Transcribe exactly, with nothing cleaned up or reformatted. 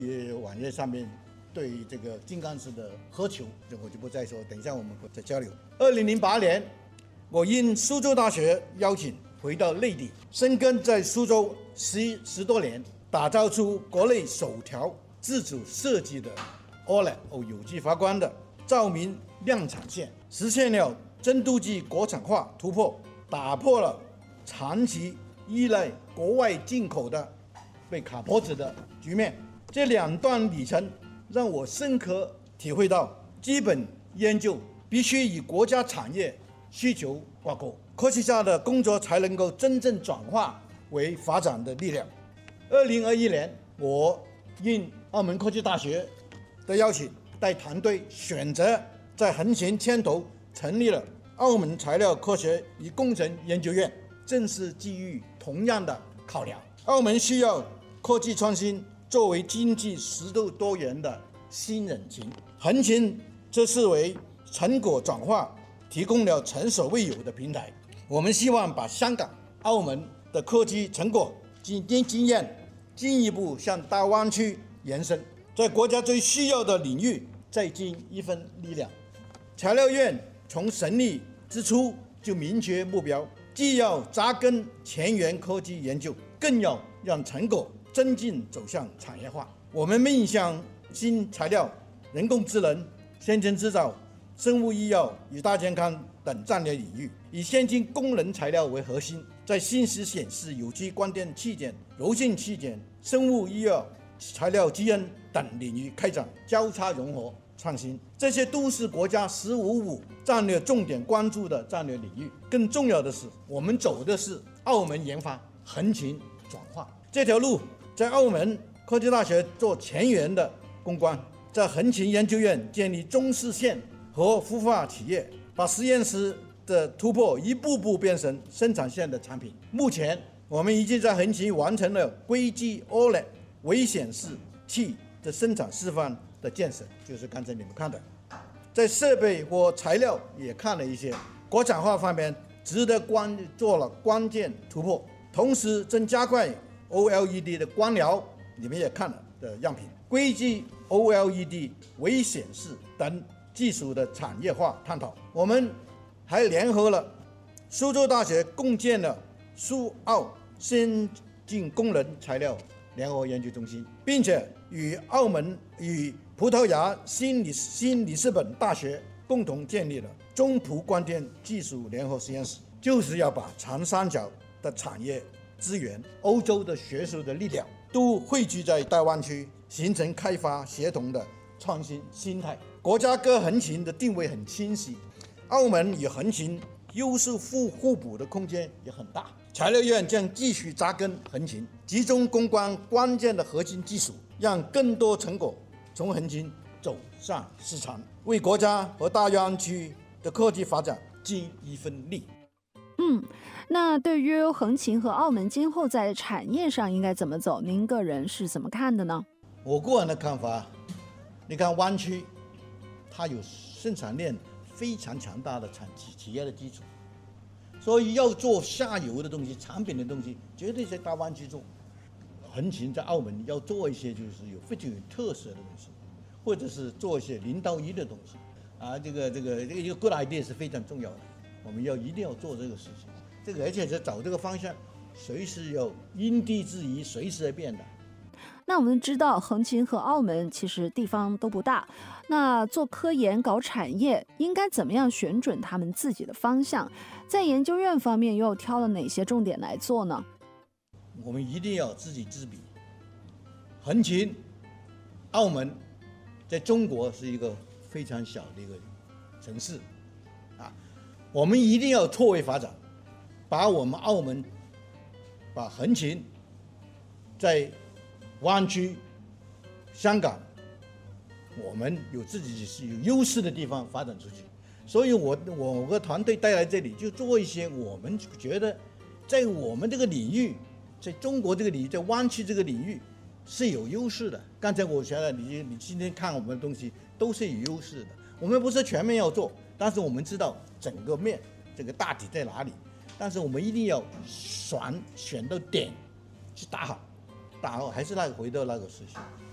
网页上面对于这个金刚石的渴求，这我就不再说，等一下我们会再交流。二零零八年，我应苏州大学邀请回到内地，深耕在苏州十十多年，打造出国内首条自主设计的 O L E D 有机发光的照明量产线，实现了真度计国产化突破，打破了长期依赖国外进口的被卡脖子的局面。这两段里程让我深刻体会到，基本研究必须与国家产业需求挂钩，科学家的工作才能够真正转化为发展的力量。二零二一年，我应澳门科技大学的邀请，带团队选择在横琴牵头成立了澳门材料科学与工程研究院，正是基于同样的考量。澳门需要科技创新作为经济适度多元的新引擎，横琴这是为成果转化提供了前所未有的平台。我们希望把香港、澳门的科技成果经经验进一步向大湾区延伸，在国家最需要的领域再尽一份力量。材料院从成立之初就明确目标，既要扎根前沿科技研究，更要让成果真正走向产业化。我们面向新材料、人工智能、先进制造、生物医药与大健康等战略领域，以先进功能材料为核心，在信息显示、有机光电器件、柔性器件、生物医药、材料基因等领域开展交叉融合创新。这些都是国家“十五五”战略重点关注的战略领域。更重要的是，我们走的是澳门研发横琴转化这条路，在澳门科技大学做前沿的攻关，在横琴研究院建立中试线和孵化企业，把实验室的突破一步步变成生产线的产品。目前，我们已经在横琴完成了硅基 O L E D 微显示器的生产示范的建设，就是刚才你们看的。在设备或材料也看了一些，国产化方面值得关做了关键突破，同时正加快 O L E D 的光疗，你们也看了的样品，硅基 O L E D 微显示等技术的产业化探讨。我们还联合了苏州大学，共建了苏澳先进功能材料联合研究中心，并且与澳门与葡萄牙新里新里斯本大学共同建立了中葡光电技术联合实验室，就是要把长三角的产业资源、欧洲的学术的力量都汇聚在大湾区，形成开发协同的创新心态。国家跟横琴的定位很清晰，澳门与横琴优势互互补的空间也很大。材料院将继续扎根横琴，集中攻关关键的核心技术，让更多成果从横琴走上市场，为国家和大湾区的科技发展尽一份力。 嗯，那对于横琴和澳门今后在产业上应该怎么走，您个人是怎么看的呢？ 我个人的看法，你看湾区，它有生产链非常强大的产企企业的基础，所以要做下游的东西、产品的东西，绝对在大湾区做。横琴在澳门要做一些就是有非常有特色的东西，或者是做一些零到一的东西，啊，这个这个这个一个 good idea 是非常重要的。我们要一定要做这个事情，这个而且是找这个方向，随时要因地制宜，随时在变的。 那我们知道横琴和澳门其实地方都不大，那做科研搞产业应该怎么样选准他们自己的方向？在研究院方面又挑了哪些重点来做呢？ 我们一定要知己知彼。横琴、澳门在中国是一个非常小的一个城市啊，我们一定要错位发展，把我们澳门、把横琴在湾区、香港，我们有自己是有优势的地方发展出去。所以我我和团队带来这里，就做一些我们觉得在我们这个领域，在中国这个领域，在湾区这个领域是有优势的。刚才我觉得你你今天看我们的东西都是有优势的。我们不是全面要做，但是我们知道整个面这个大体在哪里，但是我们一定要选选到点去打好。打好还是那个回到那个事情，